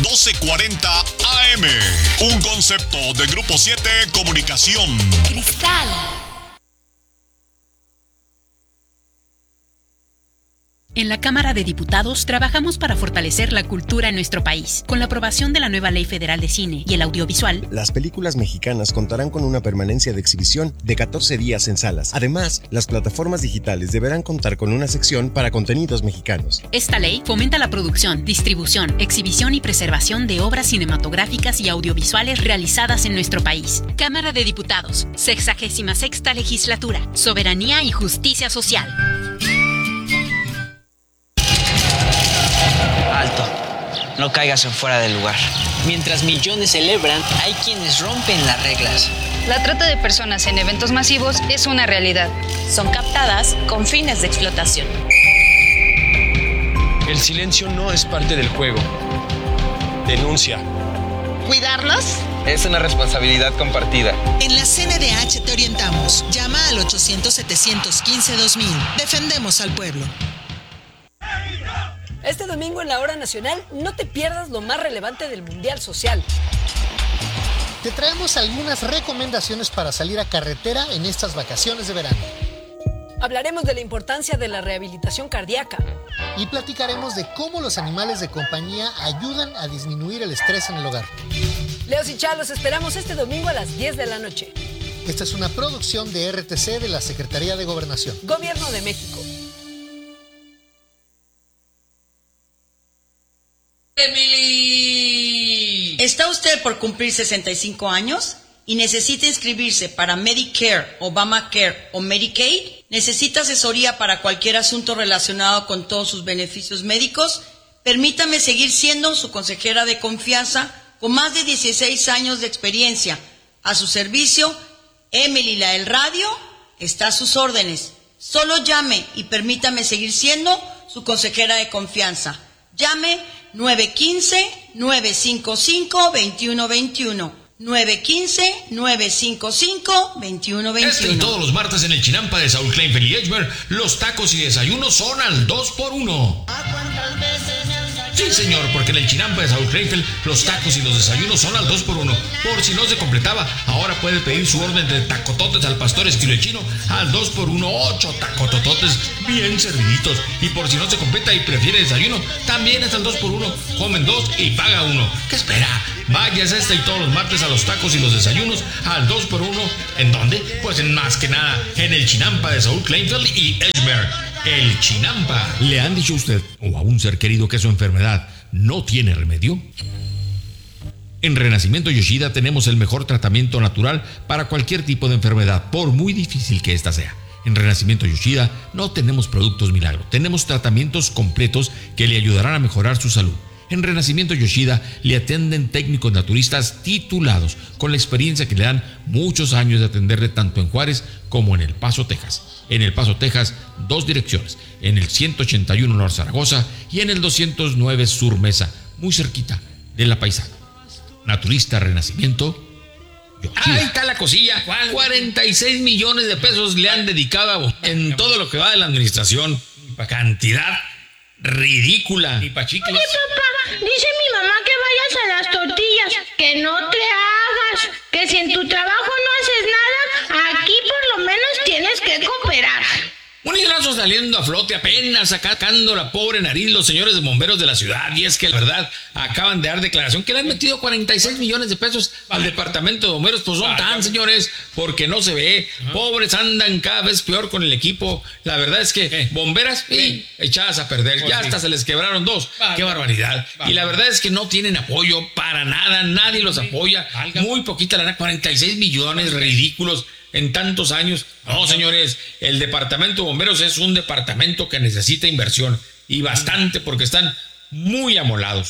1240 AM. Un concepto de Grupo 7 Comunicación. Cristal. En la Cámara de Diputados trabajamos para fortalecer la cultura en nuestro país. Con la aprobación de la nueva Ley Federal de Cine y el Audiovisual, las películas mexicanas contarán con una permanencia de exhibición de 14 días en salas. Además, las plataformas digitales deberán contar con una sección para contenidos mexicanos. Esta ley fomenta la producción, distribución, exhibición y preservación de obras cinematográficas y audiovisuales realizadas en nuestro país. Cámara de Diputados, 66ª Legislatura, Soberanía y Justicia Social. Alto, no caigas en fuera del lugar. Mientras millones celebran, hay quienes rompen las reglas. La trata de personas en eventos masivos es una realidad. Son captadas con fines de explotación. El silencio no es parte del juego. Denuncia. ¿Cuidarnos? Es una responsabilidad compartida. En la CNDH te orientamos. Llama al 800-715-2000. Defendemos al pueblo. Este domingo en la Hora Nacional no te pierdas lo más relevante del Mundial Social. Te traemos algunas recomendaciones para salir a carretera en estas vacaciones de verano. Hablaremos de la importancia de la rehabilitación cardíaca. Y platicaremos de cómo los animales de compañía ayudan a disminuir el estrés en el hogar. Leos y Chá, los esperamos este domingo a las 10 de la noche. Esta es una producción de RTC de la Secretaría de Gobernación. Gobierno de México. Emily. ¿Está usted por cumplir 65 años y necesita inscribirse para Medicare, Obamacare o Medicaid? ¿Necesita asesoría para cualquier asunto relacionado con todos sus beneficios médicos? Permítame seguir siendo su consejera de confianza con más de 16 años de experiencia. A su servicio, Emily la del radio está a sus órdenes. Solo llame y permítame seguir siendo su consejera de confianza. Llame 915-955-2121. 915-955-2121. Este y todos los martes en el Chinampa de Saúl Kleinfeld y Edgemer, los tacos y desayunos son al 2x1. Sí, señor, porque en el Chinampa de Saúl Kleinfeld, los tacos y los desayunos son al 2x1. Por si no se completaba, ahora puede pedir su orden de tacototes al pastor estilo chino al 2x1, 8 tacotototes bien serviditos. Y por si no se completa y prefiere desayuno, también es al 2x1. Comen 2 y paga 1. ¿Qué espera? Váyase este y todos los martes a los tacos y los desayunos al 2x1. ¿En dónde? Pues en más que nada, en el Chinampa de Saúl Kleinfeld y Edgemer. El Chinampa. ¿Le han dicho a usted o a un ser querido que su enfermedad no tiene remedio? En Renacimiento Yoshida tenemos el mejor tratamiento natural para cualquier tipo de enfermedad, por muy difícil que ésta sea. En Renacimiento Yoshida no tenemos productos milagro, tenemos tratamientos completos que le ayudarán a mejorar su salud. En Renacimiento Yoshida le atienden técnicos naturistas titulados, con la experiencia que le dan muchos años de atenderle tanto en Juárez como en El Paso, Texas. En El Paso, Texas, 2 direcciones, en el 181 North Zaragoza y en el 209 Sur Mesa, muy cerquita de La Paisana. Naturista Renacimiento Yoshida. Ahí está la cosilla. 46 millones de pesos le han dedicado en todo lo que va de la administración. Cantidad ridícula. Y pa' chicles. Oye, papá, dice mi mamá que vayas a las tortillas, que no te hagas, que si en tu trabajo no haces nada, aquí por lo menos tienes que cooperar. Un hilazo saliendo a flote, apenas sacando la pobre nariz los señores de bomberos de la ciudad. Y es que la verdad, acaban de dar declaración que le han metido 46 millones de pesos al departamento de bomberos. Pues son tan, señores, porque no se ve. Pobres andan cada vez peor con el equipo. La verdad es que bomberas echadas a perder. Ya hasta se les quebraron 2. ¡Qué barbaridad! Y la verdad es que no tienen apoyo para nada. Nadie los apoya. Muy poquita lana, 46 millones ridículos en tantos años. No, señores, el departamento de bomberos es un departamento que necesita inversión, y bastante, porque están muy amolados.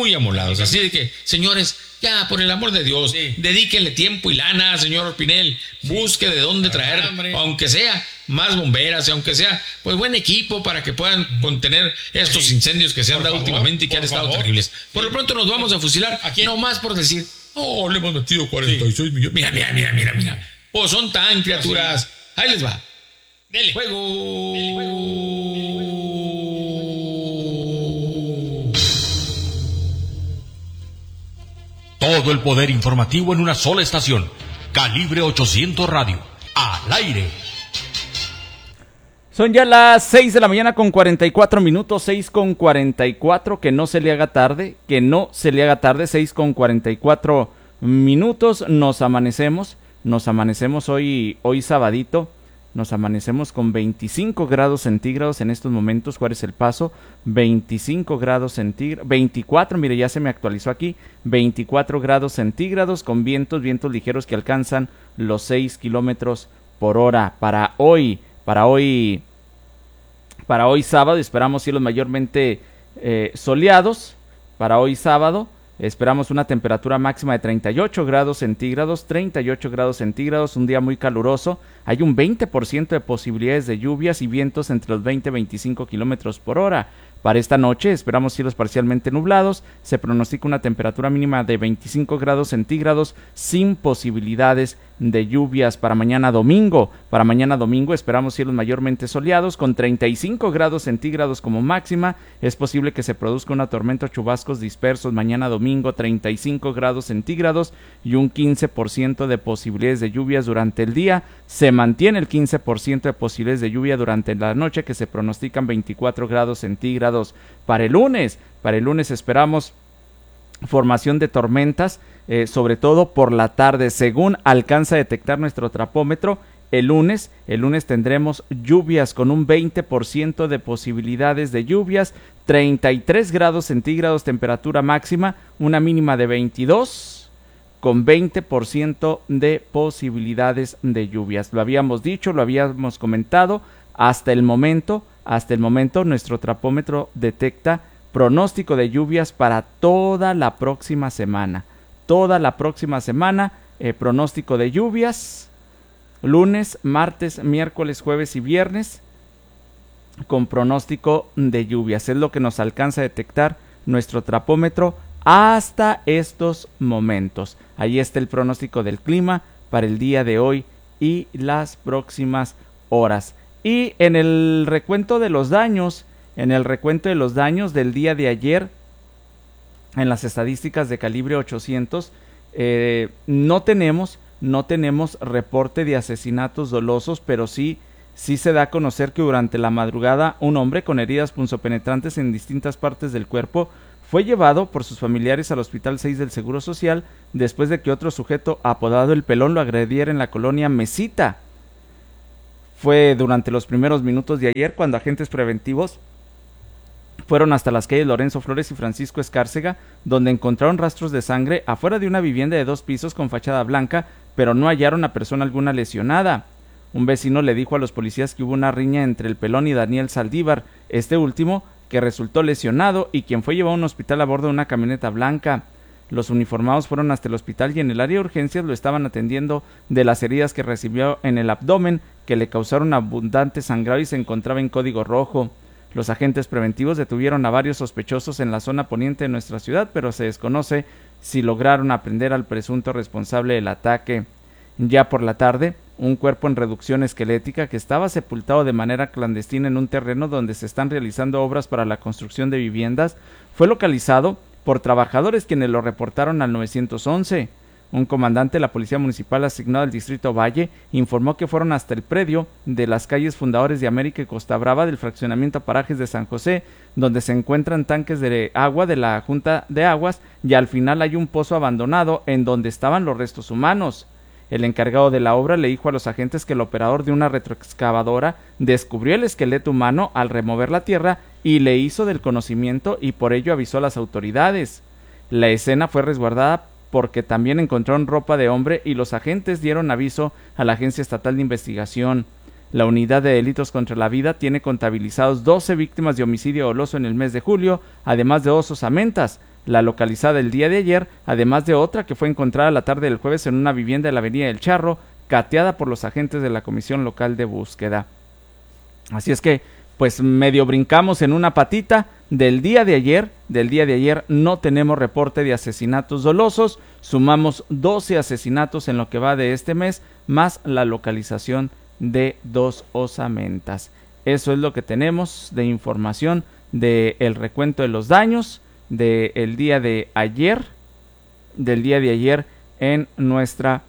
Así de que, señores, ya, por el amor de Dios, dedíquenle tiempo y lana, señor Pinel. Busque de dónde traer, aunque sea más bomberas, aunque sea pues buen equipo, para que puedan contener estos incendios que se han dado últimamente y que han estado terribles. Por lo pronto nos vamos a fusilar, no más por decir, le hemos metido 46 millones. Mira. Pues son tan criaturas. Ahí les va. Dele. Juego. Todo el poder informativo en una sola estación. Calibre 800 Radio. Al aire. Son ya las 6 de la mañana con 44 minutos, 6 con 44, que no se le haga tarde, 6 con 44 minutos, nos amanecemos hoy sabadito, nos amanecemos con 25 grados centígrados en estos momentos. ¿Cuál es el paso? 25 grados centígrados, 24, mire, ya se me actualizó aquí, 24 grados centígrados con vientos ligeros que alcanzan los 6 kilómetros por hora. Para hoy sábado esperamos cielos mayormente soleados. Para hoy sábado esperamos una temperatura máxima de 38 grados centígrados, un día muy caluroso. Hay un 20% de posibilidades de lluvias y vientos entre los 20 y 25 kilómetros por hora. Para esta noche esperamos cielos parcialmente nublados, se pronostica una temperatura mínima de 25 grados centígrados sin posibilidades de lluvias. Para mañana domingo esperamos cielos mayormente soleados con 35 grados centígrados como máxima. Es posible que se produzca una tormenta o chubascos dispersos mañana domingo, 35 grados centígrados y un 15% de posibilidades de lluvias durante el día. Se mantiene el 15% de posibilidades de lluvia durante la noche, que se pronostican 24 grados centígrados. Para el lunes esperamos formación de tormentas, sobre todo por la tarde, según alcanza a detectar nuestro trapómetro. El lunes tendremos lluvias con un 20% de posibilidades de lluvias, 33 grados centígrados temperatura máxima, una mínima de 22, con 20% de posibilidades de lluvias. Lo habíamos dicho, lo habíamos comentado. Hasta el momento nuestro trapómetro detecta pronóstico de lluvias para toda la próxima semana. Pronóstico de lluvias lunes, martes, miércoles, jueves y viernes, con pronóstico de lluvias. Es lo que nos alcanza a detectar nuestro trapómetro hasta estos momentos. Ahí está el pronóstico del clima para el día de hoy y las próximas horas. Y en el recuento de los daños del día de ayer, en las estadísticas de calibre 800, no tenemos reporte de asesinatos dolosos, pero sí se da a conocer que durante la madrugada un hombre con heridas punzopenetrantes en distintas partes del cuerpo fue llevado por sus familiares al Hospital 6 del Seguro Social después de que otro sujeto apodado El Pelón lo agrediera en la colonia Mesita. Fue durante los primeros minutos de ayer cuando agentes preventivos fueron hasta las calles Lorenzo Flores y Francisco Escárcega, donde encontraron rastros de sangre afuera de una vivienda de 2 pisos con fachada blanca, pero no hallaron a persona alguna lesionada. Un vecino le dijo a los policías que hubo una riña entre El Pelón y Daniel Saldívar, este último que resultó lesionado y quien fue llevado a un hospital a bordo de una camioneta blanca. Los uniformados fueron hasta el hospital y en el área de urgencias lo estaban atendiendo de las heridas que recibió en el abdomen, que le causaron abundante sangrado y se encontraba en código rojo. Los agentes preventivos detuvieron a varios sospechosos en la zona poniente de nuestra ciudad, pero se desconoce si lograron aprender al presunto responsable del ataque. Ya por la tarde, un cuerpo en reducción esquelética que estaba sepultado de manera clandestina en un terreno donde se están realizando obras para la construcción de viviendas fue localizado por trabajadores quienes lo reportaron al 911. Un comandante de la Policía Municipal asignado al Distrito Valle informó que fueron hasta el predio de las calles Fundadores de América y Costa Brava del fraccionamiento Parajes de San José, donde se encuentran tanques de agua de la Junta de Aguas, y al final hay un pozo abandonado en donde estaban los restos humanos. El encargado de la obra le dijo a los agentes que el operador de una retroexcavadora descubrió el esqueleto humano al remover la tierra y le hizo del conocimiento y por ello avisó a las autoridades. La escena fue resguardada porque también encontraron ropa de hombre y los agentes dieron aviso a la Agencia Estatal de Investigación. La Unidad de Delitos contra la Vida tiene contabilizados 12 víctimas de homicidio doloso en el mes de julio, además de 2 osamentas. La localizada el día de ayer, además de otra que fue encontrada la tarde del jueves en una vivienda de la Avenida del Charro, cateada por los agentes de la Comisión Local de Búsqueda. Así es que, pues medio brincamos en una patita. Del día de ayer no tenemos reporte de asesinatos dolosos, sumamos 12 asesinatos en lo que va de este mes, más la localización de 2 osamentas. Eso es lo que tenemos de información del recuento de los daños del día de ayer, del día de ayer en nuestra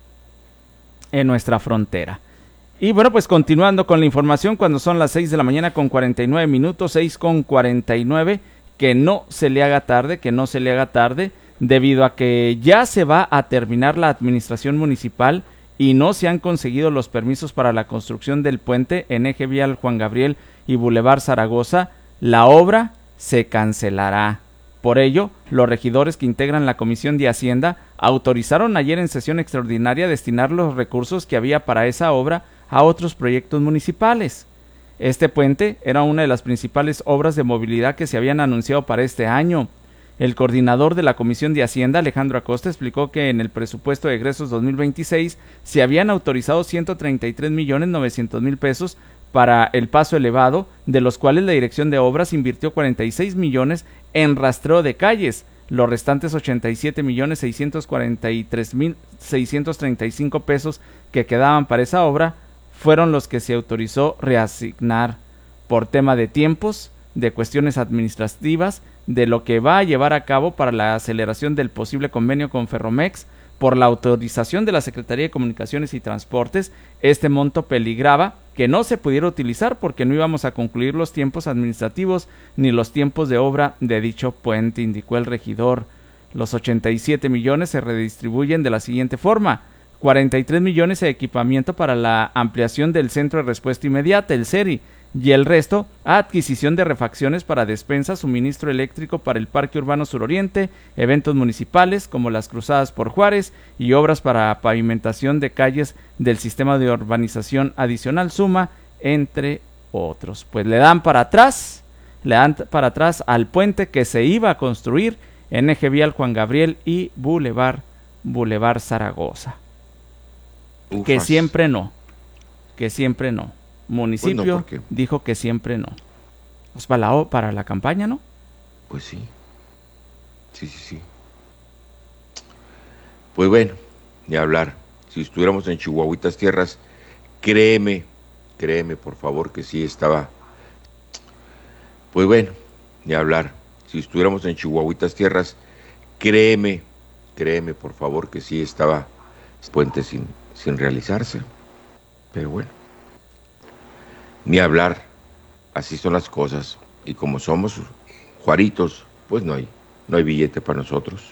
frontera. Y bueno, pues continuando con la información, cuando son las 6 de la mañana con 49 minutos, 6:49, que no se le haga tarde, debido a que ya se va a terminar la administración municipal y no se han conseguido los permisos para la construcción del puente en eje vial Juan Gabriel y Boulevard Zaragoza, la obra se cancelará. Por ello, los regidores que integran la Comisión de Hacienda autorizaron ayer en sesión extraordinaria destinar los recursos que había para esa obra a otros proyectos municipales. Este puente era una de las principales obras de movilidad que se habían anunciado para este año. El coordinador de la Comisión de Hacienda, Alejandro Acosta, explicó que en el presupuesto de egresos 2026 se habían autorizado 133.900.000 pesos para el paso elevado, de los cuales la Dirección de Obras invirtió 46 millones en rastreo de calles. Los restantes 87.643.635 pesos que quedaban para esa obra fueron los que se autorizó reasignar por tema de tiempos, de cuestiones administrativas, de lo que va a llevar a cabo para la aceleración del posible convenio con Ferromex, por la autorización de la Secretaría de Comunicaciones y Transportes. Este monto peligraba que no se pudiera utilizar porque no íbamos a concluir los tiempos administrativos ni los tiempos de obra de dicho puente, indicó el regidor. Los 87 millones se redistribuyen de la siguiente forma: 43 millones de equipamiento para la ampliación del Centro de Respuesta Inmediata, el CERI, y el resto a adquisición de refacciones para despensa, suministro eléctrico para el Parque Urbano Suroriente, eventos municipales como las Cruzadas por Juárez y obras para pavimentación de calles del sistema de urbanización adicional SUMA, entre otros. Pues le dan para atrás al puente que se iba a construir en eje vial Juan Gabriel y Boulevard Zaragoza. Ufas. Que siempre no. Municipio pues no, dijo que siempre no. Pues para la campaña, ¿no? Pues sí. Sí. Pues bueno, ni hablar. Si estuviéramos en Chihuahuitas Tierras, créeme, por favor, que sí estaba. Pues bueno, ni hablar. Si estuviéramos en Chihuahuitas Tierras, créeme, por favor, que sí estaba puente sin realizarse. Pero bueno. Ni hablar, así son las cosas, y como somos juaritos, pues no hay billete para nosotros.